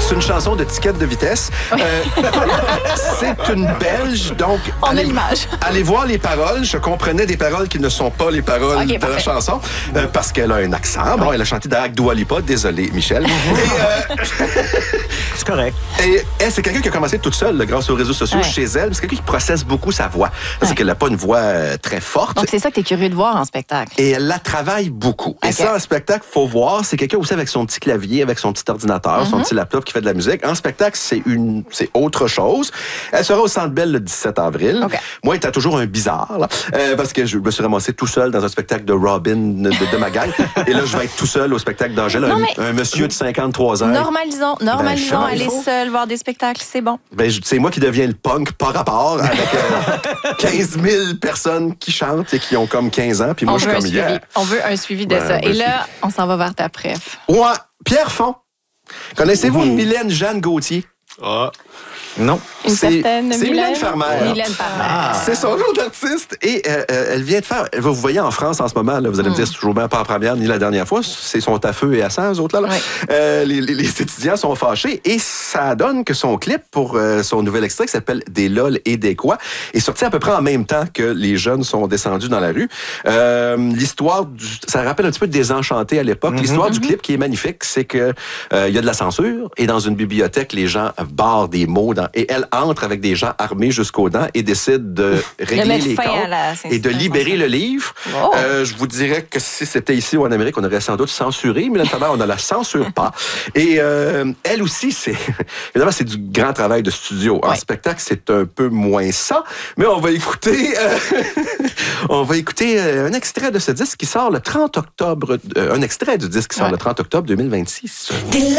C'est une chanson de ticket de vitesse. C'est une Belge, donc... On a l'image. Allez voir les paroles. Je comprenais des paroles qui ne sont pas les paroles de la chanson, parce qu'elle a un accent. Bon, elle a chanté derrière Dua Lipa. Désolé, Michel. C'est correct. Et elle, c'est quelqu'un qui a commencé toute seule, là, grâce aux réseaux sociaux, chez elle. C'est quelqu'un qui processe beaucoup sa voix. C'est qu'elle n'a pas une voix très forte. Donc, c'est ça que tu es curieux de voir en spectacle. Et elle la travaille beaucoup. Et ça, en spectacle, faut voir. C'est quelqu'un aussi avec son petit clavier, avec son petit ordinateur, son petit laptop qui fait de la musique. En spectacle, c'est autre chose. Elle sera au Centre Bell le 17 avril. Moi, elle était toujours un bizarre, là, parce que je me suis ramassé tout seul dans un spectacle de Robin de ma gang. Et là, je vais être tout seul au spectacle d'Angèle, un monsieur de 53 ans. Normalisons, aller seul voir des spectacles, c'est bon. Ben, c'est moi qui deviens le punk par rapport avec 15 000 personnes qui chantent et qui ont comme 15 ans. Puis moi, je suis comme hier. On veut un suivi de ça. Et là, on s'en va vers ta préf. Ouais, Pierre Font. Connaissez-vous Mylène Jeanne Gauthier? Non. C'est Mylène Farmer. C'est son nom d'artiste. Et elle vient de faire... Vous voyez en France en ce moment, là, vous allez me dire, c'est toujours bien pas en première ni la dernière fois. C'est son à feu et à sang, eux autres. Là. Les étudiants sont fâchés. Et ça donne que son clip pour son nouvel extrait qui s'appelle « Des lol et des quoi » est sorti à peu près en même temps que les jeunes sont descendus dans la rue. L'histoire ça rappelle un petit peu Désenchanté à l'époque. L'histoire du clip qui est magnifique, c'est que il y a de la censure et dans une bibliothèque, les gens barrent des mots et elle entre avec des gens armés jusqu'aux dents et décide de régler les comptes et de libérer le livre. Je vous dirais que si c'était ici ou en Amérique, on aurait sans doute censuré, mais là, on ne la censure pas. Et elle aussi, évidemment, c'est du grand travail de studio. En spectacle, c'est un peu moins ça, mais on va écouter un extrait de ce disque qui sort le 30 octobre, un extrait du disque qui sort le 30 octobre 2026.